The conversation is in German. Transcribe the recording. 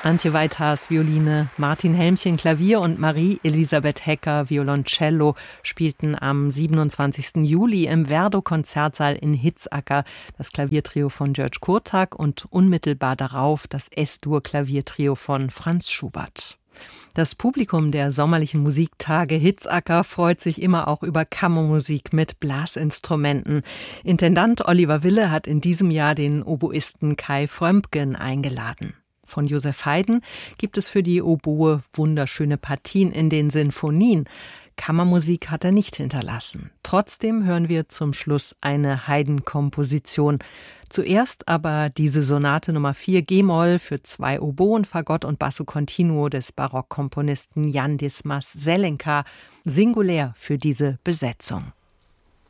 Antje Weithaas Violine, Martin Helmchen Klavier und Marie-Elisabeth Hecker Violoncello spielten am 27. Juli im Werdow-Konzertsaal in Hitzacker das Klaviertrio von György Kurtak und unmittelbar darauf das S-Dur-Klaviertrio von Franz Schubert. Das Publikum der sommerlichen Musiktage Hitzacker freut sich immer auch über Kammermusik mit Blasinstrumenten. Intendant Oliver Wille hat in diesem Jahr den Oboisten Kai Frömpgen eingeladen. Von Josef Haydn gibt es für die Oboe wunderschöne Partien in den Sinfonien. Kammermusik hat er nicht hinterlassen. Trotzdem hören wir zum Schluss eine Haydn-Komposition. Zuerst aber diese Sonate Nummer 4 G-Moll für 2 Oboen, Fagott und Basso Continuo des Barockkomponisten Jan Dismas Zelenka, singulär für diese Besetzung.